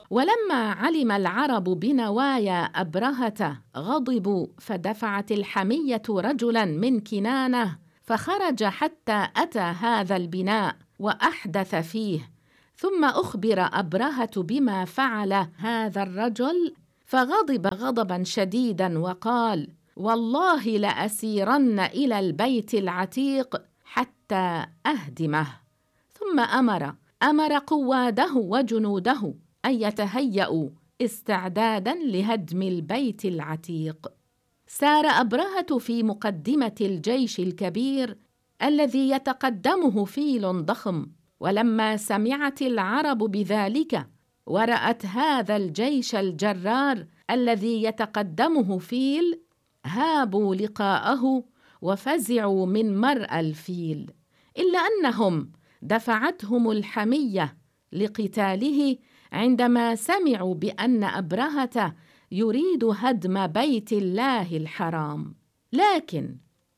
ولما علم العرب بنوايا أبرهة غضبوا، فدفعت الحمية رجلا من كنانة فخرج حتى أتى هذا البناء وأحدث فيه، ثم أخبر أبرهة بما فعل هذا الرجل فغضب غضبا شديدا وقال: والله لأسيرن إلى البيت العتيق حتى أهدمه. ثم أمر قواده وجنوده أن يتهيأوا استعدادا لهدم البيت العتيق. سار أبرهة في مقدمة الجيش الكبير الذي يتقدمه فيل ضخم، ولما سمعت العرب بذلك ورأت هذا الجيش الجرار الذي يتقدمه فيل هابوا لقاءه وفزعوا من مرأى الفيل، إلا أنهم دفعتهم الحمية لقتاله عندما سمعوا بأن أبرهة يريد هدم بيت الله الحرام. لكن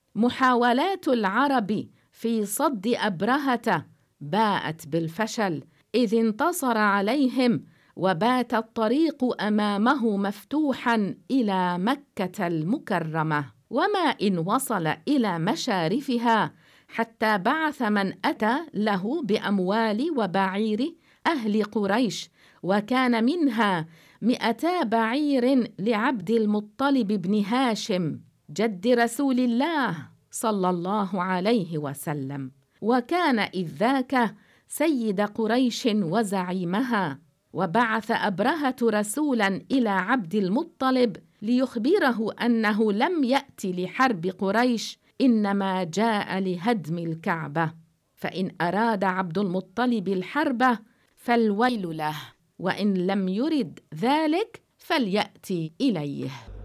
محاولات العرب في صد أبرهة باءت بالفشل، إذ انتصر عليهم وبات الطريق أمامه مفتوحا إلى مكة المكرمة، وما إن وصل إلى مشارفها حتى بعث من أتى له بأموال وبعير أهل قريش، وكان منها 200 بعير لعبد المطلب بن هاشم جد رسول الله صلى الله عليه وسلم، وكان إذ ذاك سيد قريش وزعيمها. وبعث أبرهة رسولا إلى عبد المطلب ليخبره أنه لم يأت لحرب قريش، إنما جاء لهدم الكعبة، فإن أراد عبد المطلب الحرب فالويل له، وإن لم يرد ذلك فليأتي إليه.